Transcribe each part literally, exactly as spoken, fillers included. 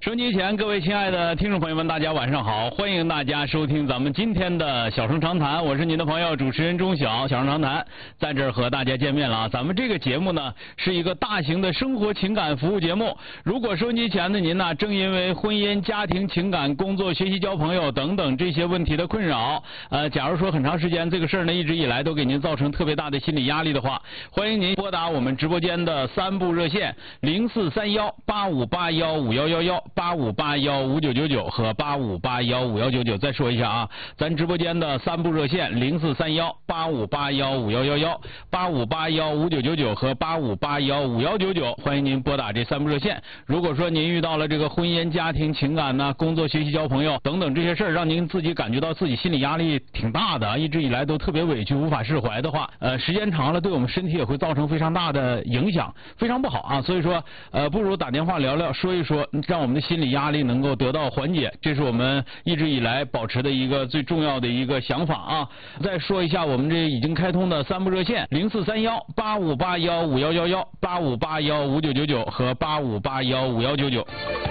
收音机前各位亲爱的听众朋友们，大家晚上好，欢迎大家收听咱们今天的小声长谈，我是您的朋友主持人钟晓，小声长谈在这儿和大家见面了啊。咱们这个节目呢是一个大型的生活情感服务节目，如果收音机前的您呢正因为婚姻、家庭、情感、工作、学习、交朋友等等这些问题的困扰，呃，假如说很长时间这个事儿呢一直以来都给您造成特别大的心理压力的话，欢迎您拨打我们直播间的三部热线零四三幺八五八幺五幺幺幺。八五八幺五九九九和八五八幺五幺九九，再说一下啊，咱直播间的三部热线零四三幺八五八幺五幺幺幺、八五八幺五九九九和八五八幺五幺九九，欢迎您拨打这三部热线。如果说您遇到了这个婚姻、家庭、情感呢、工作、学习、交朋友等等这些事儿，让您自己感觉到自己心理压力挺大的，一直以来都特别委屈、无法释怀的话，呃，时间长了对我们身体也会造成非常大的影响，非常不好啊。所以说，呃，不如打电话聊聊，说一说，让我们的心理压力能够得到缓解，这是我们一直以来保持的一个最重要的一个想法啊。再说一下我们这已经开通的三部热线零四三幺八五八幺五幺幺幺、八五八幺五九九九和八五八幺五幺九九。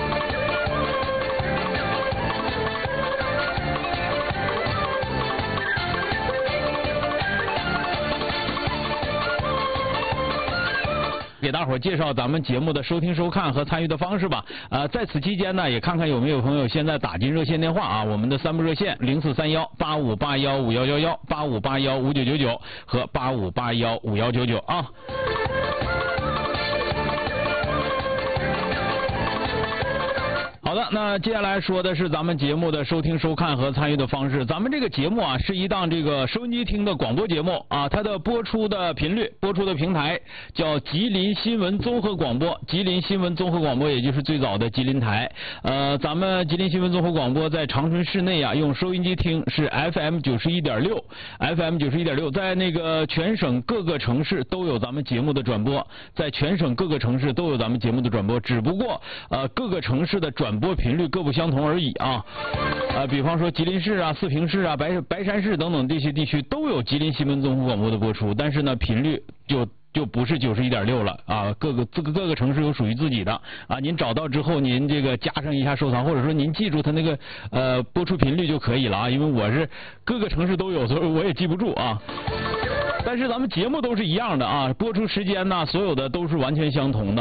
给大伙儿介绍咱们节目的收听收看和参与的方式吧。呃，在此期间呢，也看看有没有朋友现在打进热线电话啊。我们的三部热线零四三幺八五八幺五幺幺幺、八五八幺五九九九和八五八幺五幺九九啊。好的，那接下来说的是咱们节目的收听收看和参与的方式。咱们这个节目啊是一档这个收音机听的广播节目啊，它的播出的频率、播出的平台叫吉林新闻综合广播，吉林新闻综合广播也就是最早的吉林台。呃，咱们吉林新闻综合广播在长春市内啊，用收音机听是 F M 九十一点六 ，F M 九十一点六，在那个全省各个城市都有咱们节目的转播，在全省各个城市都有咱们节目的转播，只不过呃各个城市的转播播频率各不相同而已啊，呃，比方说吉林市啊、四平市啊、白白山市等等这些地区都有吉林新闻综合广播的播出，但是呢，频率就就不是九十一点六了啊，各个这个各个城市有属于自己的啊，您找到之后您这个加上一下收藏，或者说您记住它那个呃播出频率就可以了啊，因为我是各个城市都有，所以我也记不住啊。但是咱们节目都是一样的啊，播出时间呢，所有的都是完全相同的